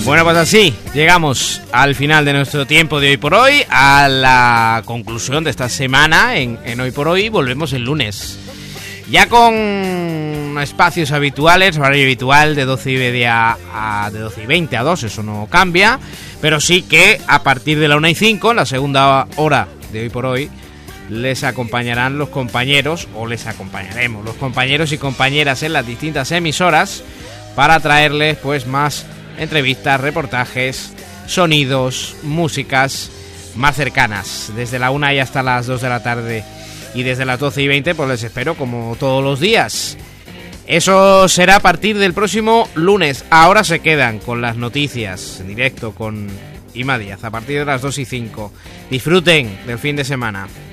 Bueno, pues así llegamos al final de nuestro tiempo de Hoy por Hoy, a la conclusión de esta semana en Hoy por Hoy. Volvemos el lunes, ya con espacios habituales, horario habitual de 12:30 de 12:20 a 2, eso no cambia, pero sí que a partir de la 1:05, en la segunda hora de Hoy por Hoy, les acompañarán los compañeros, o les acompañaremos los compañeros y compañeras en las distintas emisoras para traerles pues más entrevistas, reportajes, sonidos, músicas más cercanas, desde la 1 y hasta las 2 de la tarde, y desde las 12:20 pues les espero como todos los días. Eso será a partir del próximo lunes. Ahora se quedan con las noticias en directo con Ima Díaz a partir de las 2:05. Disfruten del fin de semana.